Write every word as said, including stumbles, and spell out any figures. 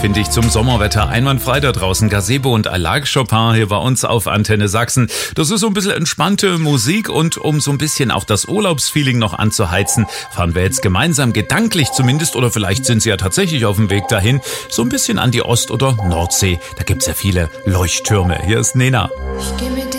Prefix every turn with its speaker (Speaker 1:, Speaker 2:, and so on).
Speaker 1: finde ich, zum Sommerwetter. Einwandfrei da draußen. Gazebo und Alak Chopin hier bei uns auf Antenne Sachsen. Das ist so ein bisschen entspannte Musik und um so ein bisschen auch das Urlaubsfeeling noch anzuheizen, fahren wir jetzt gemeinsam, gedanklich zumindest, oder vielleicht sind Sie ja tatsächlich auf dem Weg dahin, so ein bisschen an die Ost- oder Nordsee. Da gibt's ja viele Leuchttürme. Hier ist Nena.
Speaker 2: Ich geh mit